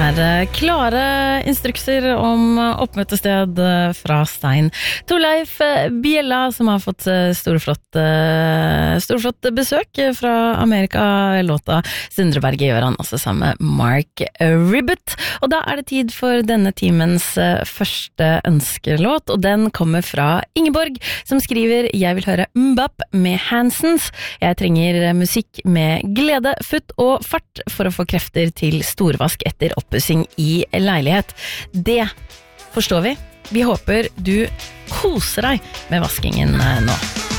klare instrukser om oppmøtested fra Stein. Torleif Bjella, som har fått storflott besøk fra Amerika. Låta Sundreberget gjør han også sammen med Mark Ribbett. Og da det tid for denne timens første ønskelåt, og den kommer fra Ingeborg, som skriver: Jeg vil høre Mbap med Hansons. Jeg trenger musikk med glede, futt og fart for å få krefter til storvask etter oppussing i leilighet. Det forstår vi. Vi håper du koser deg med vaskingen nå.